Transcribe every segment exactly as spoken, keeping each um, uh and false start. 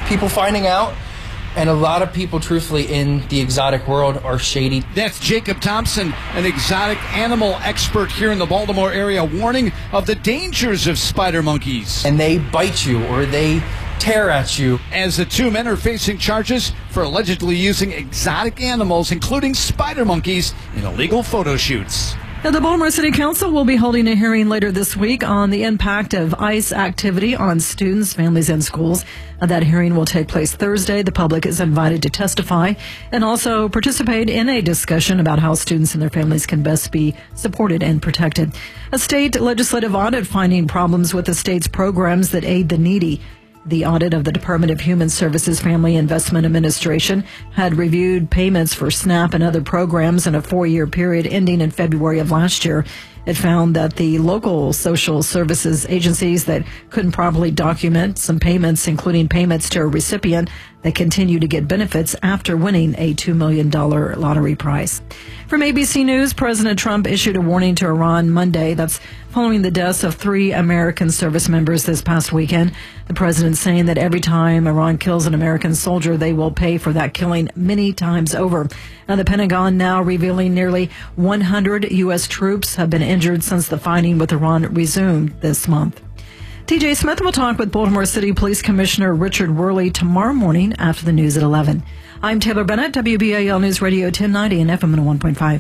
people finding out. And a lot of people, truthfully, in the exotic world are shady. That's Jacob Thompson, an exotic animal expert here in the Baltimore area, warning of the dangers of spider monkeys. And they bite you or they tear at you. As the two men are facing charges for allegedly using exotic animals, including spider monkeys, in illegal photo shoots. Now, the Baltimore City Council will be holding a hearing later this week on the impact of ICE activity on students, families, and schools. Uh, that hearing will take place Thursday. The public is invited to testify and also participate in a discussion about how students and their families can best be supported and protected. A state legislative audit finding problems with the state's programs that aid the needy. The audit of the Department of Human Services Family Investment Administration had reviewed payments for SNAP and other programs in a four-year period ending in February of last year. It found that the local social services agencies that couldn't properly document some payments, including payments to a recipient that continue to get benefits after winning a two million dollars lottery prize. From A B C News, President Trump issued a warning to Iran Monday. That's following the deaths of three American service members this past weekend. The president saying that every time Iran kills an American soldier, they will pay for that killing many times over. Now, the Pentagon now revealing nearly one hundred U S troops have been injured since the fighting with Iran resumed this month. T J Smith will talk with Baltimore City Police Commissioner Richard Worley tomorrow morning after the news at eleven. I'm Taylor Bennett, W B A L News Radio ten ninety and F M one oh one point five.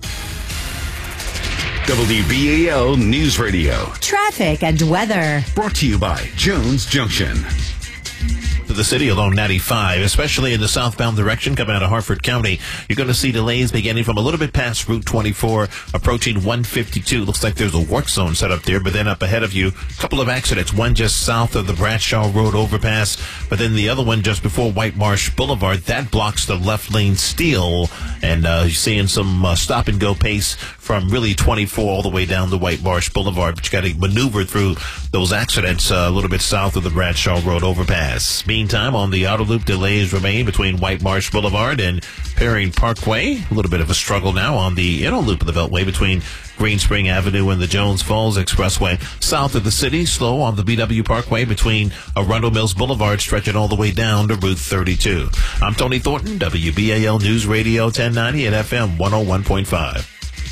W B A L News Radio. Traffic and weather. Brought to you by Jones Junction. To the city along ninety-five, especially in the southbound direction coming out of Harford County. You're going to see delays beginning from a little bit past Route twenty-four, approaching one fifty-two. Looks like there's a work zone set up there, but then up ahead of you, a couple of accidents. One just south of the Bradshaw Road overpass, but then the other one just before White Marsh Boulevard. That blocks the left lane still, and uh, you're seeing some uh, stop-and-go pace from really twenty-four all the way down to White Marsh Boulevard, but you got to maneuver through those accidents uh, a little bit south of the Bradshaw Road overpass. Meantime, on the outer loop, delays remain between White Marsh Boulevard and Perrine Parkway. A little bit of a struggle now on the inner loop of the Beltway between Green Spring Avenue and the Jones Falls Expressway. South of the city, slow on the B W Parkway between Arundel Mills Boulevard, stretching all the way down to Route thirty-two. I'm Tony Thornton, W B A L News Radio ten ninety and F M one oh one point five.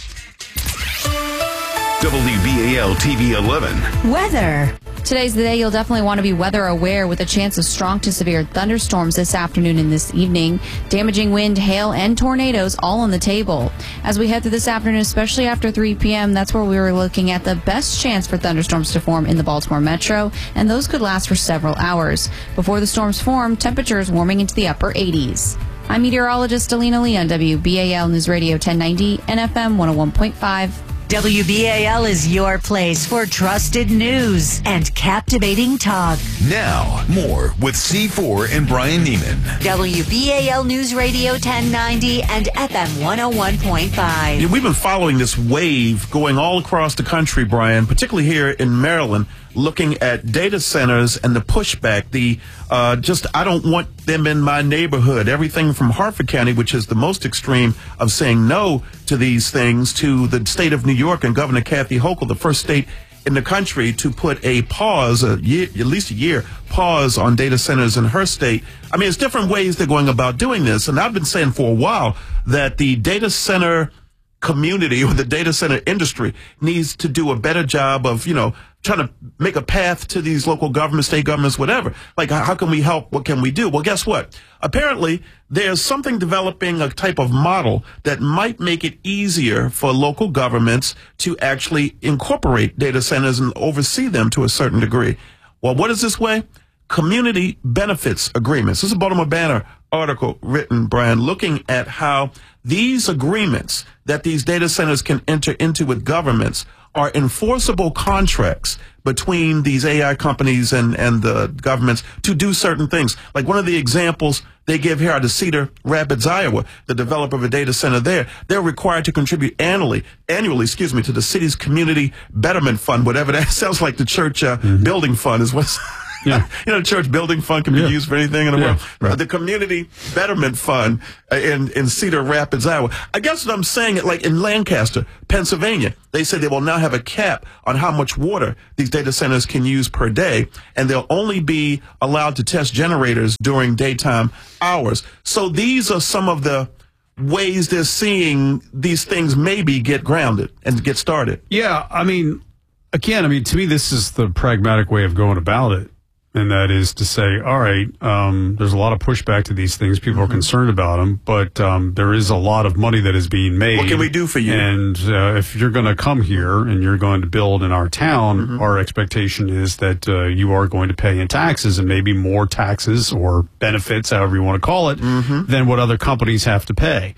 W B A L T V eleven. Weather. Today's the day you'll definitely want to be weather aware with a chance of strong to severe thunderstorms this afternoon and this evening. Damaging wind, hail, and tornadoes all on the table. As we head through this afternoon, especially after three p.m., that's where we were looking at the best chance for thunderstorms to form in the Baltimore metro, and those could last for several hours. Before the storms form, temperatures warming into the upper eighties. I'm meteorologist Alina Lee on W B A L News Radio ten ninety and F M one oh one point five. W B A L is your place for trusted news and captivating talk. Now, more with C four and Brian Neiman. W B A L News Radio ten ninety and F M one oh one point five. Yeah, we've been following this wave going all across the country, Brian, particularly here in Maryland, looking at data centers and the pushback, the uh, just, I don't want them in my neighborhood. Everything from Harford County, which is the most extreme of saying no to these things, to the state of New York and Governor Kathy Hochul, the first state in the country to put a pause, a year, at least a year, pause on data centers in her state. I mean, it's different ways they're going about doing this. And I've been saying for a while that the data center community or the data center industry needs to do a better job of, you know, trying to make a path to these local governments, state governments, whatever. Like, how can we help? What can we do? Well, guess what? Apparently, there's something developing, a type of model that might make it easier for local governments to actually incorporate data centers and oversee them to a certain degree. Well, what is this way? Community benefits agreements. This is a Baltimore Banner article written, Brian, looking at how these agreements that these data centers can enter into with governments are enforceable contracts between these A I companies and, and the governments to do certain things. Like one of the examples they give here out of Cedar Rapids, Iowa, the developer of a data center there. They're required to contribute annually, annually, excuse me, to the city's community betterment fund, whatever that sounds like. The church uh, mm-hmm. building fund is what. Yeah. You know, church building fund can be Yeah. used for anything in the Yeah, world. right. Uh, the Community Betterment Fund uh, in, in Cedar Rapids, Iowa. I guess what I'm saying, like in Lancaster, Pennsylvania, they say they will now have a cap on how much water these data centers can use per day, and they'll only be allowed to test generators during daytime hours. So these are some of the ways they're seeing these things maybe get grounded and get started. Yeah, I mean, again, I mean, to me, this is the pragmatic way of going about it. And that is to say, all right, um, there's a lot of pushback to these things. People mm-hmm. are concerned about them, but um, there is a lot of money that is being made. What can we do for you? And uh, if you're going to come here and you're going to build in our town, mm-hmm. our expectation is that uh, you are going to pay in taxes, and maybe more taxes or benefits, however you want to call it, mm-hmm. than what other companies have to pay.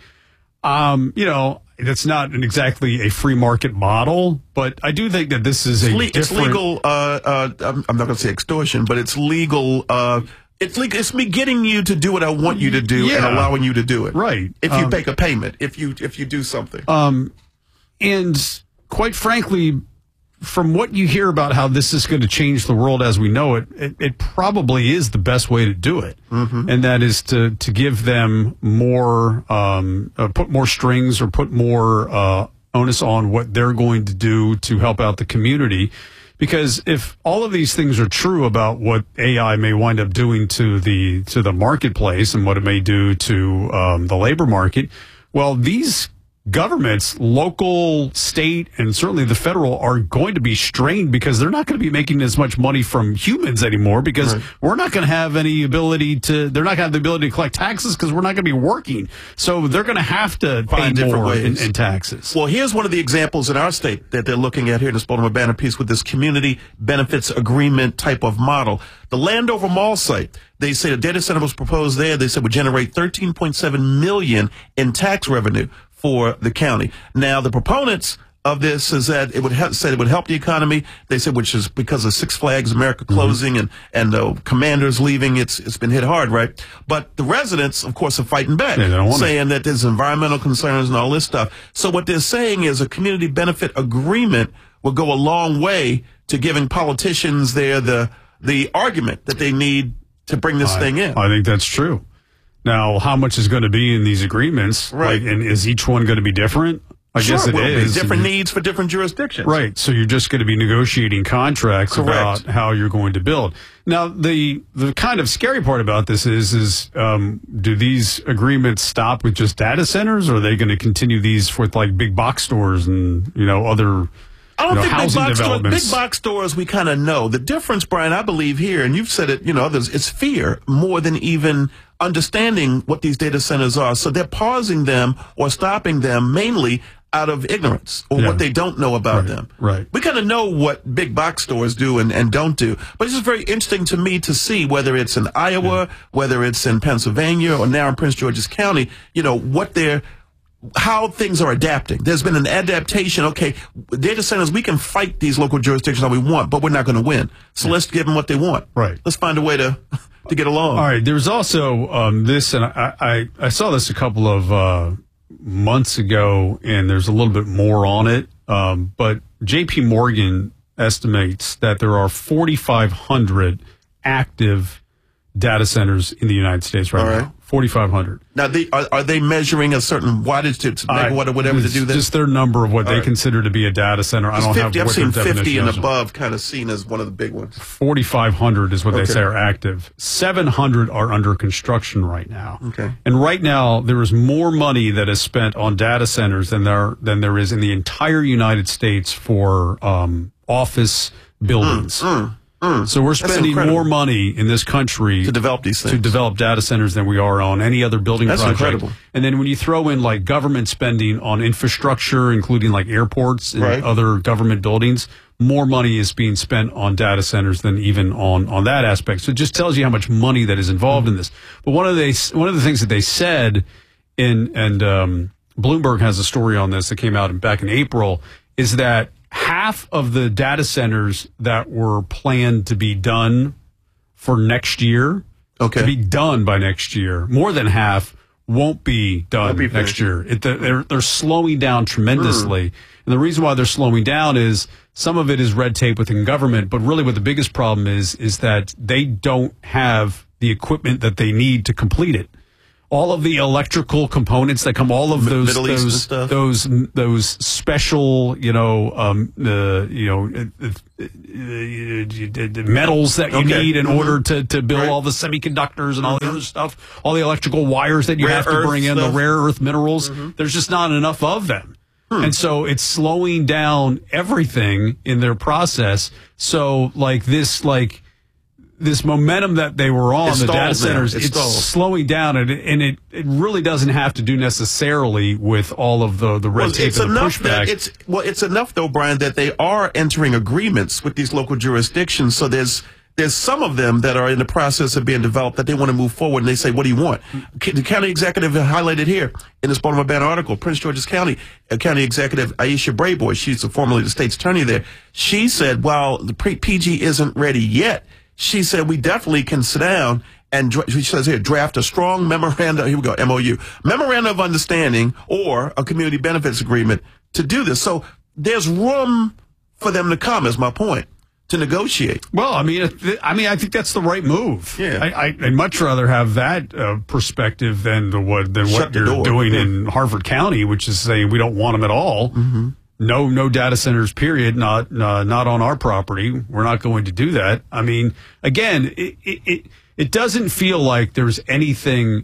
Um, you know, that's not an exactly a free market model, but I do think that this is a it's, le- different... it's legal. Uh, uh, I'm, I'm not going to say extortion, but it's legal. Uh, it's legal. It's me getting you to do what I want you to do yeah. and allowing you to do it. Right. If you um, make a payment, if you if you do something. Um, and quite frankly, from what you hear about how this is going to change the world as we know it, it, it probably is the best way to do it. Mm-hmm. And that is to, to give them more, um, uh, put more strings or put more uh, onus on what they're going to do to help out the community. Because if all of these things are true about what A I may wind up doing to the to the marketplace and what it may do to um, the labor market, well, these governments, local, state, and certainly the federal, are going to be strained because they're not going to be making as much money from humans anymore because right. we're not going to have any ability to, they're not going to have the ability to collect taxes because we're not going to be working. So they're going to have to Find pay different more ways. in, in taxes. Well, here's one of the examples in our state that they're looking at here in this Baltimore-Banner piece with this community benefits agreement type of model. The Landover Mall site, they say the data center was proposed there. They said would generate thirteen point seven million dollars in tax revenue for the county. Now, the proponents of this is that it would help, said it would help the economy. They said, which is because of Six Flags America closing mm-hmm. and and the commanders leaving. It's it's been hit hard, right? But the residents, of course, are fighting back, yeah, saying it. that there's environmental concerns and all this stuff. So what they're saying is a community benefit agreement will go a long way to giving politicians there the the argument that they need to bring this I, thing in. I think that's true. Now, how much is going to be in these agreements? Right. Like, and is each one going to be different? I sure, guess it will is. Be. Different needs for different jurisdictions. Right. So you're just going to be negotiating contracts Correct. about how you're going to build. Now, the the kind of scary part about this is, is um, do these agreements stop with just data centers, or are they going to continue these with like big box stores and, you know, other I don't you know, think big housing box, stores, developments? big box stores, we kind of know. The difference, Brian, I believe here, and you've said it, you know, others, it's fear more than even understanding what these data centers are. So they're pausing them or stopping them mainly out of ignorance or Yeah. what they don't know about Right, them. right. We kind of know what big box stores do and, and don't do. But it's just very interesting to me to see whether it's in Iowa, yeah. whether it's in Pennsylvania or now in Prince George's County, you know, what they're how things are adapting. There's been an adaptation. Okay, data centers, we can fight these local jurisdictions all we want, but we're not going to win. So yeah. let's give them what they want. Right. Let's find a way to to get along. All right. There's also um, this, and I, I, I saw this a couple of uh, months ago, and there's a little bit more on it. Um, but J P Morgan estimates that there are forty-five hundred active data centers in the United States right, right. now. forty-five hundred. Now, they, are, are they megawatt or certain wattage to, to megawatt or whatever to do that? Just their number of what All they right. consider to be a data center. I don't fifty, have I've seen fifty and is. above kind of seen as one of the big ones. forty-five hundred is what okay. they say are active. seven hundred are under construction right now. Okay. And right now, there is more money that is spent on data centers than there, than there is in the entire United States for um, office buildings. Mm, mm. Mm, so we're spending more money in this country to develop these things, to develop data centers than we are on any other building that's project. Incredible. And then when you throw in like government spending on infrastructure, including like airports and right. other government buildings, more money is being spent on data centers than even on, on that aspect. So it just tells you how much money that is involved mm-hmm. in this. But one of the one of the things that they said in and um, Bloomberg has a story on this that came out in, back in April is that half of the data centers that were planned to be done for next year, okay. to be done by next year, more than half won't be done Won't be next finished. year. It, they're, they're slowing down tremendously. And the reason why they're slowing down is some of it is red tape within government, but really what the biggest problem is, is that they don't have the equipment that they need to complete it. All of the electrical components that come, all of those Middle Eastern those stuff. those those special, you know, um, uh, you know, uh, uh, uh, metals that you Okay. need in Mhm. order to, to build Right. all the semiconductors and all the other stuff, all the electrical wires that you Rare have to earth bring in, stuff. the rare earth minerals. There's just not enough of them. And so it's slowing down everything in their process. So like this, like this momentum that they were on, It's the stalled data now. centers, It's it's, stalled. slowing down, and, it, and it, it really doesn't have to do necessarily with all of the, the red Well, tape it's and the enough that pushback. it's well, it's enough though, Brian, that they are entering agreements with these local jurisdictions. So there's there's some of them that are in the process of being developed that they want to move forward, and they say, "What do you want?" The county executive highlighted here in this Baltimore Banner article, Prince George's County uh, County Executive Aisha Brayboy, she's formerly the state's attorney there. She said, while the pre- P G isn't ready yet, she said we definitely can sit down and dra- she says here draft a strong memorandum. Here we go, M O U, memorandum of understanding or a community benefits agreement to do this. So there's room for them to come. Is my point. To negotiate. Well, I mean, it- I mean, I think that's the right move. Yeah. I, I, I'd much rather have that uh, perspective than the what than Shut what the you're door. doing Yeah. in Harford County, which is saying we don't want them at all. Mm-hmm. No, no data centers. Period. Not uh, not on our property. We're not going to do that. I mean, again, it it it, it doesn't feel like there's anything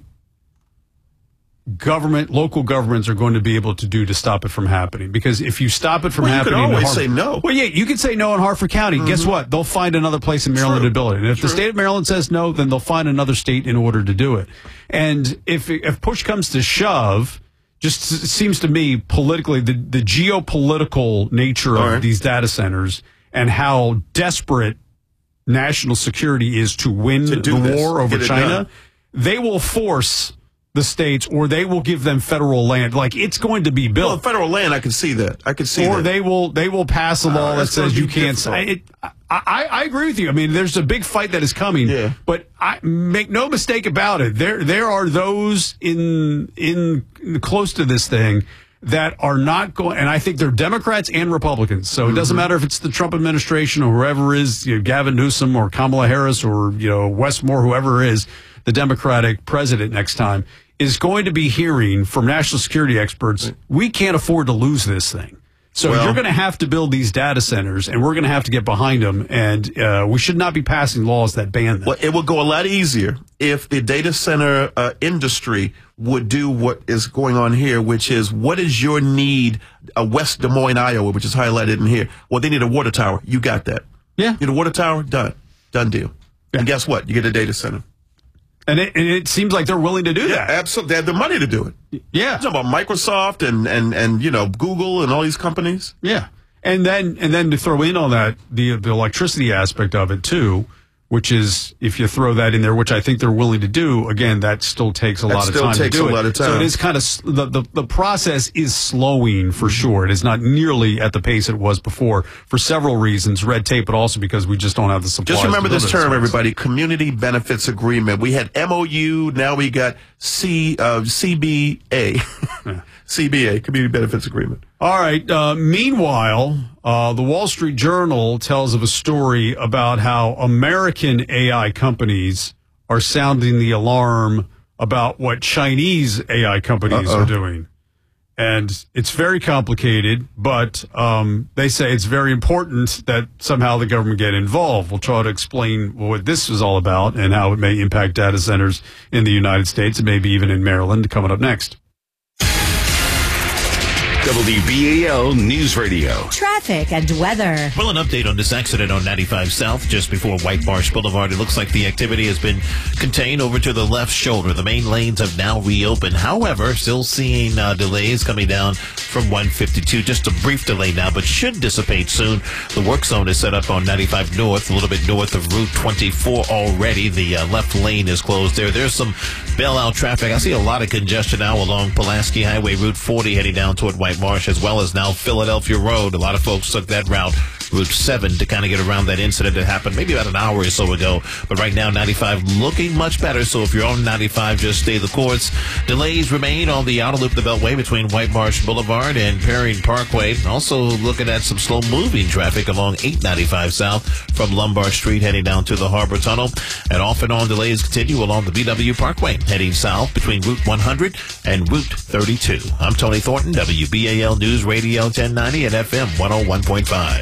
government, local governments are going to be able to do to stop it from happening. Because if you stop it from Well, you could happening, in always Harford- say no. Well, yeah, you can say no in Harford County. Guess what? They'll find another place in Maryland True. to build it. And if the True. state of Maryland says no, then they'll find another state in order to do it. And if if push comes to shove, just it seems to me politically, the, the geopolitical nature of All right. these data centers and how desperate national security is to win To do the this, war over get it China, done. they will force the states, or they will give them federal land. Like it's going to be built. Well, federal land, I can see that. I can see Or that. they will they will pass a law Uh, that that's says gonna you be can't. difficult. I, it, I, I I agree with you. I mean, there's a big fight that is coming. Yeah. But I make no mistake about it. There there are those in in close to this thing that are not going, and I think they're Democrats and Republicans. So it Mm-hmm. doesn't matter if it's the Trump administration or whoever is, you know, Gavin Newsom or Kamala Harris or you know Westmore, whoever is the Democratic president next time, is going to be hearing from national security experts, we can't afford to lose this thing. So Well- you're going to have to build these data centers, and we're going to have to get behind them, and uh, we should not be passing laws that ban them. Well, it would go a lot easier if the data center uh, industry would do what is going on here, which is what is your need? Uh, West Des Moines, Iowa, which is highlighted in here. Well, they need a water tower. You got that. Yeah. You need a water tower? Done. Done deal. And guess what? You get a data center. And it, and it seems like they're willing to do Yeah, that. absolutely. They have the money to do it. Yeah. You're talking about Microsoft and, and, and, you know, Google and all these companies. Yeah. And then and then to throw in on that, the the electricity aspect of it too, which is if you throw that in there, which I think they're willing to do, again, that still takes a That lot of still time takes to do a it. lot of So time. it is kind of s- the, the the process is slowing for sure. It is not nearly at the pace it was before for several reasons, red tape, but also because we just don't have the supplies. Just remember to build this it. term, everybody. Community Benefits Agreement. We had M O U. Now we got C uh, C B A. C B A, Community Benefits Agreement. All right. Uh, meanwhile, uh, the Wall Street Journal tells of a story about how American A I companies are sounding the alarm about what Chinese A I companies Uh-oh. are doing. And it's very complicated, but um, they say it's very important that somehow the government get involved. We'll try to explain what this is all about and how it may impact data centers in the United States and maybe even in Maryland coming up next. W B A L News Radio. Traffic and weather. Well, an update on this accident on ninety-five South just before White Marsh Boulevard. It looks like the activity has been contained over to the left shoulder. The main lanes have now reopened. However, still seeing uh, delays coming down from one fifty-two. Just a brief delay now, but should dissipate soon. The work zone is set up on ninety-five North, a little bit north of Route twenty-four already. The uh, left lane is closed there. There's some bailout traffic. I see a lot of congestion now along Pulaski Highway, Route forty, heading down toward White Marsh, as well as now Philadelphia Road. A lot of folks took that route Route seven to kind of get around that incident that happened maybe about an hour or so ago. But right now, ninety-five looking much better. So if you're on ninety-five, just stay the course. Delays remain on the outer loop of the Beltway between White Marsh Boulevard and Perrine Parkway. Also looking at some slow-moving traffic along eight ninety-five South from Lombard Street heading down to the Harbor Tunnel. And off and on delays continue along the B W Parkway heading south between Route one hundred and Route thirty-two. I'm Tony Thornton, W B A L News Radio ten ninety and F M one oh one point five.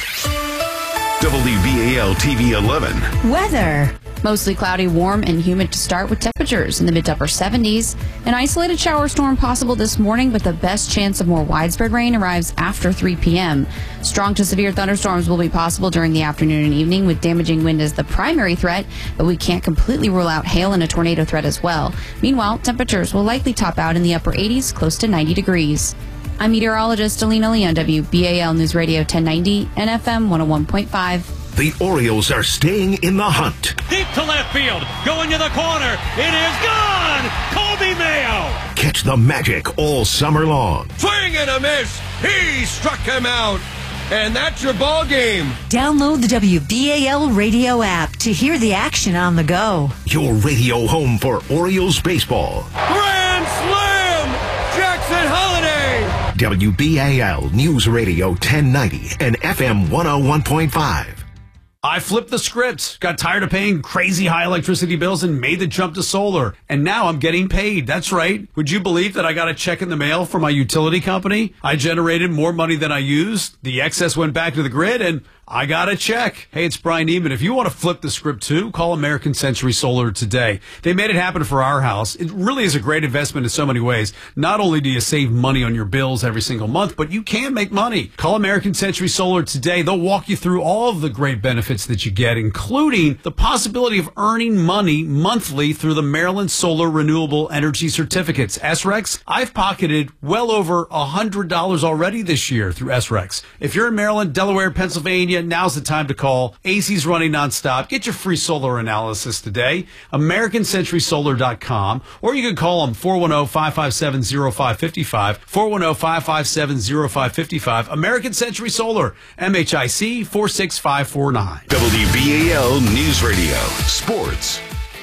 W B A L T V eleven. Weather. Mostly cloudy, warm, and humid to start with temperatures in the mid to upper seventies. An isolated shower storm possible this morning, but the best chance of more widespread rain arrives after three p.m. Strong to severe thunderstorms will be possible during the afternoon and evening, with damaging wind as the primary threat, but we can't completely rule out hail and a tornado threat as well. Meanwhile, temperatures will likely top out in the upper eighties, close to ninety degrees. I'm meteorologist Alina Lee on W B A L News Radio ten ninety and F M one oh one point five. The Orioles are staying in the hunt. Deep to left field, going to the corner. It is gone! Kobe Mayo! Catch the magic all summer long. Swing and a miss! He struck him out! And that's your ball game. Download the W B A L radio app to hear the action on the go. Your radio home for Orioles baseball. Grand Slam! Jackson Holiday! W B A L News Radio ten ninety and F M one oh one point five. I flipped the script, got tired of paying crazy high electricity bills and made the jump to solar. And now I'm getting paid. That's right. Would you believe that I got a check in the mail from my utility company? I generated more money than I used. The excess went back to the grid and I got a check. Hey, it's Brian Neiman. If you want to flip the script too, call American Century Solar today. They made it happen for our house. It really is a great investment in so many ways. Not only do you save money on your bills every single month, but you can make money. Call American Century Solar today. They'll walk you through all of the great benefits that you get, including the possibility of earning money monthly through the Maryland Solar Renewable Energy Certificates. S R E Cs, I've pocketed well over one hundred dollars already this year through S R E Cs. If you're in Maryland, Delaware, Pennsylvania, now's the time to call. A C's running nonstop. Get your free solar analysis today. American Century Solar dot com, or you can call them four one zero, five five seven, zero five five five, four one zero, five five seven, zero five five five. American Century Solar, M H I C four six five four nine. W B A L News Radio Sports.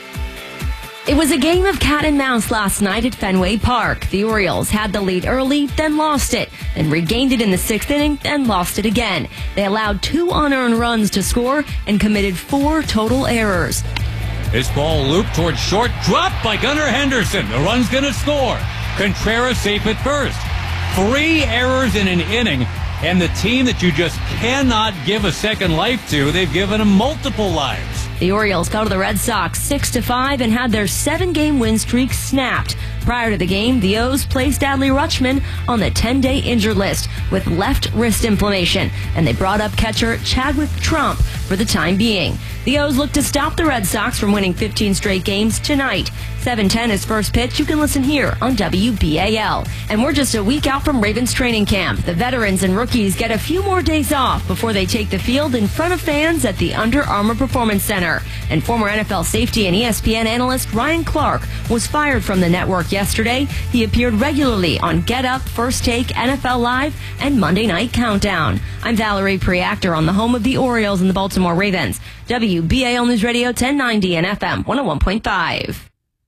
It was a game of cat and mouse last night at Fenway Park. The Orioles had the lead early, then lost it, then regained it in the sixth inning, then lost it again. They allowed two unearned runs to score and committed four total errors. This ball looped towards short, dropped by Gunnar Henderson. The run's going to score. Contreras safe at first. Three errors in an inning, and the team that you just cannot give a second life to, they've given them multiple lives. The Orioles fell to the Red Sox six to five and had their seven-game win streak snapped. Prior to the game, the O's placed Adley Rutschman on the ten-day injured list with left wrist inflammation, and they brought up catcher Chadwick Trump for the time being. The O's look to stop the Red Sox from winning fifteen straight games tonight. seven ten is first pitch. You can listen here on W B A L. And we're just a week out from Ravens training camp. The veterans and rookies get a few more days off before they take the field in front of fans at the Under Armour Performance Center. And former N F L safety and E S P N analyst Ryan Clark was fired from the network yesterday. He appeared regularly on Get Up, First Take, N F L Live, and Monday Night Countdown. I'm Valerie Preactor on the home of the Orioles and the Baltimore Ravens. W B A L News Radio ten ninety and F M one oh one point five.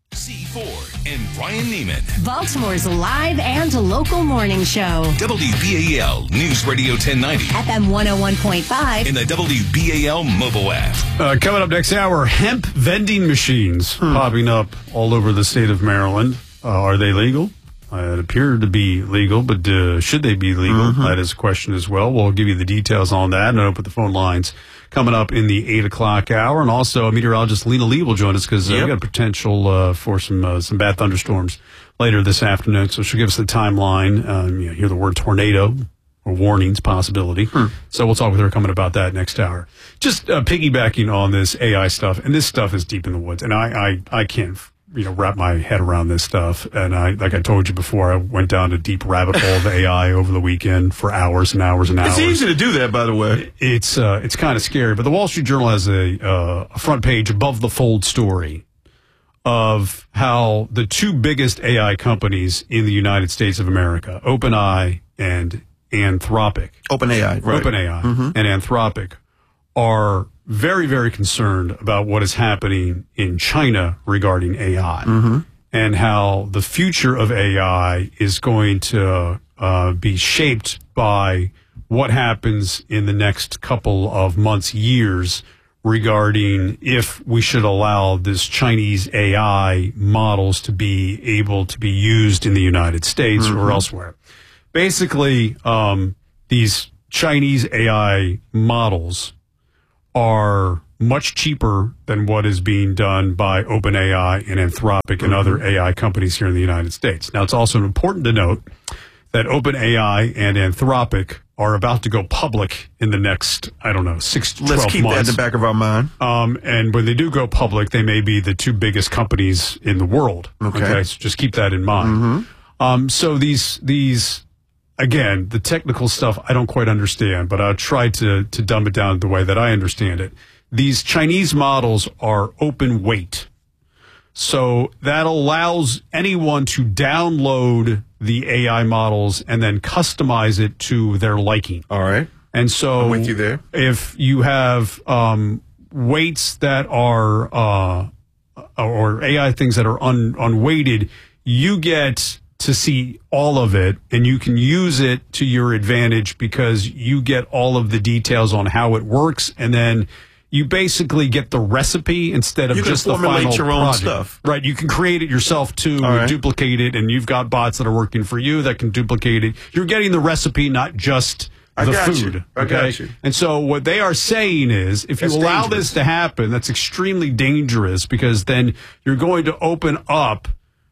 C four and Brian Neiman. Baltimore's live and local morning show. W B A L News Radio ten ninety. F M one oh one point five. In the W B A L mobile app. Uh, coming up next hour, hemp vending machines hmm. popping up all over the state of Maryland. Uh, are they legal? Uh, it appeared to be legal, but uh, should they be legal? Mm-hmm. That is a question as well. We'll give you the details on that and open the phone lines coming up in the eight o'clock hour. And also, meteorologist Lena Lee will join us because uh, yep. we got a potential uh, for some uh, some bad thunderstorms later this afternoon. So she'll give us the timeline. Um, you know, hear the word tornado or warnings possibility. Hmm. So we'll talk with her coming about that next hour. Just uh, piggybacking on this A I stuff, and this stuff is deep in the woods, and I I, I can't you know wrap my head around this stuff. And I like I told you before, I went down a deep rabbit hole of A I over the weekend for hours and hours and hours. It's easy to do that, by the way. It's uh, it's kind of scary. But the Wall Street Journal has a, uh, a front page above the fold story of how the two biggest A I companies in the United States of America, OpenAI and Anthropic. OpenAI, right. OpenAI Mm-hmm. and Anthropic are very, very concerned about what is happening in China regarding A I Mm-hmm. and how the future of A I is going to uh, be shaped by what happens in the next couple of months, years, regarding if we should allow this Chinese A I models to be able to be used in the United States Mm-hmm. or elsewhere. Basically, um, these Chinese A I models are much cheaper than what is being done by OpenAI and Anthropic Mm-hmm. and other A I companies here in the United States. Now, it's also important to note that OpenAI and Anthropic are about to go public in the next, I don't know, six to twelve Let's keep months. that in the back of our mind. Um, and when they do go public, they may be the two biggest companies in the world. Okay. So just keep that in mind. Mm-hmm. Um, so these, these, again, the technical stuff I don't quite understand, but I'll try to, to dumb it down the way that I understand it. These Chinese models are open weight. So that allows anyone to download the A I models and then customize it to their liking. All right. And so I'm with you there. If you have um, weights that are, uh, or A I things that are un, unweighted, you get to see all of it and you can use it to your advantage because you get all of the details on how it works, and then you basically get the recipe instead of You can just the formulate final your own project. stuff. Right. You can create it yourself too, All right. duplicate it, and you've got bots that are working for you that can duplicate it. You're getting the recipe, not just I the got food. you. I okay? got you. And so what they are saying is if you That's allow dangerous. this to happen, that's extremely dangerous because then you're going to open up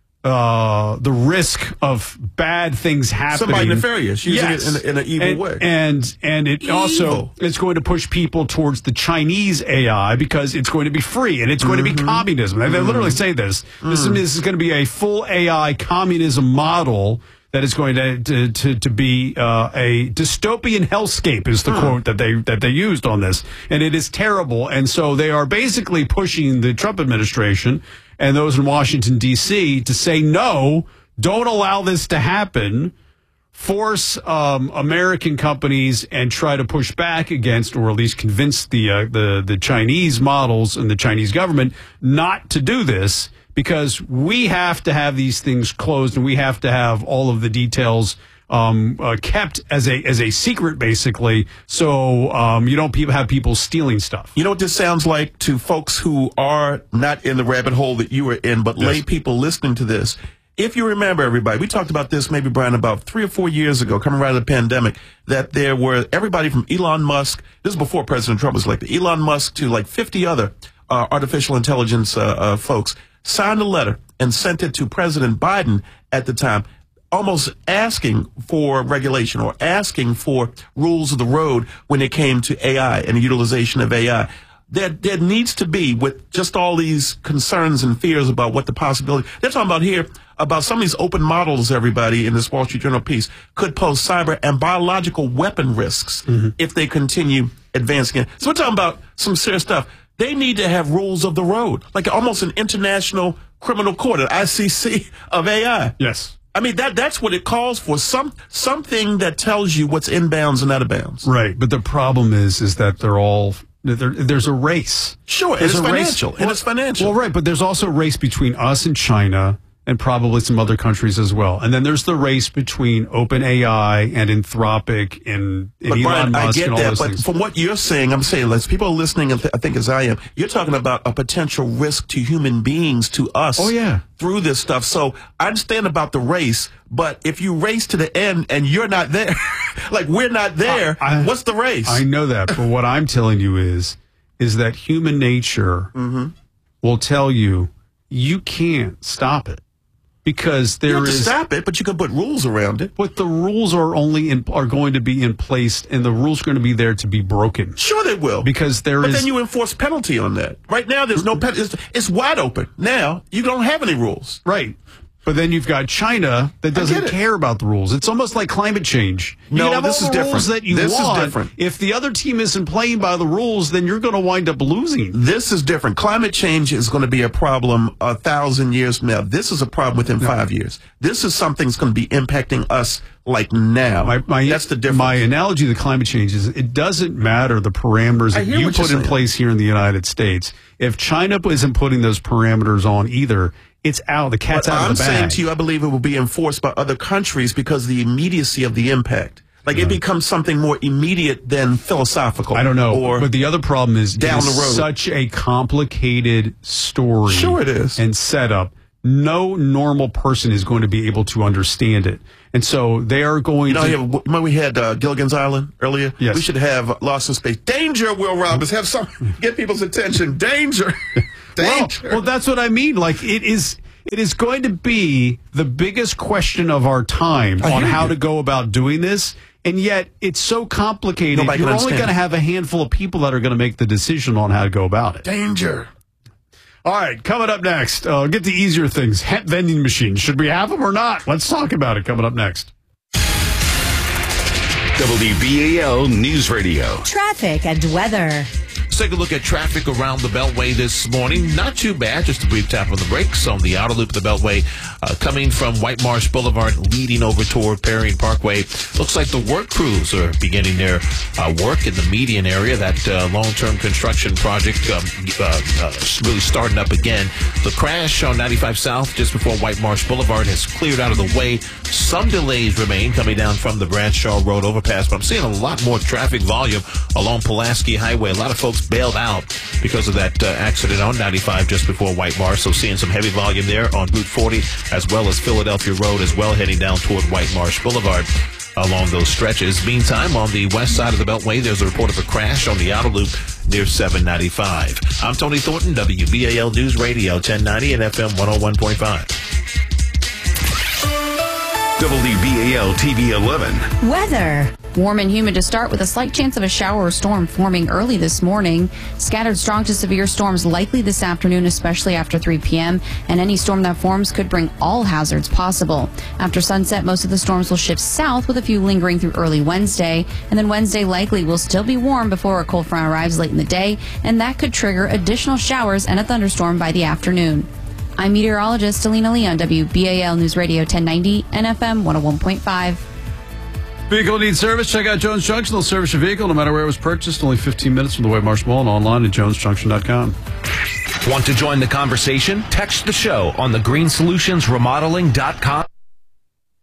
uh, the risk of bad things happening. Somebody nefarious using Yes. it in, a- in an evil and, way. And and it Evil. also it's going to push people towards the Chinese A I because it's going to be free and it's going Mm-hmm. to be communism. They, they literally say this. This, is, this is going to be a full A I communism model that is going to to to, to be uh, a dystopian hellscape is the quote that they that they used on this, and it is terrible. And so they are basically pushing the Trump administration and those in Washington D C to say no, don't allow this to happen. Force um, American companies and try to push back against, or at least convince the uh, the the Chinese models and the Chinese government not to do this, because we have to have these things closed and we have to have all of the details um, uh, kept as a as a secret, basically, so um, you don't pe- have people stealing stuff. You know what this sounds like to folks who are not in the rabbit hole that you were in, but Yes. lay people listening to this? If you remember, everybody, we talked about this maybe, Brian, about three or four years ago, coming right out of the pandemic, that there were everybody from Elon Musk, this is before President Trump was elected, Elon Musk to like fifty other uh, artificial intelligence uh, uh, folks signed a letter and sent it to President Biden at the time, almost asking for regulation or asking for rules of the road when it came to A I and the utilization of A I. There, there needs to be, with just all these concerns and fears about what the possibility, they're talking about here, about some of these open models, everybody, in this Wall Street Journal piece, could pose cyber and biological weapon risks if they continue advancing it. So we're talking about some serious stuff. They need to have rules of the road, like almost an international criminal court, an I C C of A I. Yes. I mean, that that's what it calls for, some something that tells you what's inbounds and out of bounds. Right, but the problem is, is that they're all there, there's a race. Sure, and There's it's a race- financial, and it's financial. Well, right, but there's also a race between us and China and probably some other countries as well. And then there's the race between OpenAI and Anthropic and, and But Elon Brian, I Musk get and all that, those but things. from what you're saying, I'm saying, as people are listening, and th- I think as I am, you're talking about a potential risk to human beings, to us. Oh, yeah. Through this stuff. So I understand about the race, but if you race to the end and you're not there, like we're not there, I- what's the race? I know that, but what I'm telling you is, is that human nature Mm-hmm. will tell you you can't stop it. Because You there have to is, stop it, but you can put rules around it. but the rules are only in, are going to be in place, and the rules are going to be there to be broken. Sure, they will. Because there but is- then you enforce penalty on that. Right now, there's no penalty. It's, it's wide open. Now, you don't have any rules. Right. But then you've got China that I doesn't get it. care about the rules. It's almost like climate change. You No, can have this all is the rules different. that you This is want. different. If the other team isn't playing by the rules, then you're going to wind up losing. This is different. Climate change is going to be a problem a thousand years from now. This is a problem within five years. This is something that's going to be impacting us like now. My, my, That's the difference. My analogy to climate change is it doesn't matter the parameters I that hear you what you're put in saying. place here in the United States. If China isn't putting those parameters on either, it's out. The cat's But out I'm of the bag. saying to you, I believe it will be enforced by other countries because of the immediacy of the impact. Like it becomes something more immediate than philosophical. I don't know. Or but the other problem is down it is the road. such a complicated story. Sure it is. And setup. No normal person is going to be able to understand it. And so they are going You know, to... yeah, remember we had uh, Gilligan's Island earlier? Yes. We should have Lost in Space. Danger, Will Roberts. Have some, get people's attention. Danger. Danger. Well, well, that's what I mean. Like, it is... It is going to be the biggest question of our time I on hear how you. to go about doing this. And yet, it's so complicated. Nobody You're can only understand going to it. have a handful of people that are going to make the decision on how to go about it. Danger. All right, coming up next, uh, get the easier things. Hemp vending machines. Should we have them or not? Let's talk about it coming up next. W B A L News Radio. Traffic and weather. Let's take a look at traffic around the Beltway this morning. Not too bad, just a brief tap on the brakes on the outer loop of the Beltway, uh, coming from White Marsh Boulevard, leading over toward Perry and Parkway. Looks like the work crews are beginning their uh, work in the median area. That uh, long-term construction project um, uh, uh, really starting up again. The crash on ninety-five South just before White Marsh Boulevard has cleared out of the way. Some delays remain coming down from the Bradshaw Road overpass, but I'm seeing a lot more traffic volume along Pulaski Highway. A lot of folks bailed out because of that uh, accident on ninety-five just before White Marsh. So seeing some heavy volume there on Route forty as well as Philadelphia Road as well, heading down toward White Marsh Boulevard along those stretches. Meantime, on the west side of the Beltway, there's a report of a crash on the outer loop near seven ninety-five. I'm Tony Thornton, W B A L News Radio ten ninety and F M one oh one point five. W B A L T V eleven. Weather. Warm and humid to start with a slight chance of a shower or storm forming early this morning. Scattered strong to severe storms likely this afternoon, especially after three p.m. And any storm that forms could bring all hazards possible. After sunset, most of the storms will shift south with a few lingering through early Wednesday. And then Wednesday likely will still be warm before a cold front arrives late in the day. And that could trigger additional showers and a thunderstorm by the afternoon. I'm meteorologist Alina Lee on W B A L News Radio ten ninety and F M one oh one point five. Vehicle needs service? Check out Jones Junction. They'll service your vehicle no matter where it was purchased. Only fifteen minutes from the White Marsh Mall and online at jones junction dot com. Want to join the conversation? Text the show on the green solutions remodeling dot com.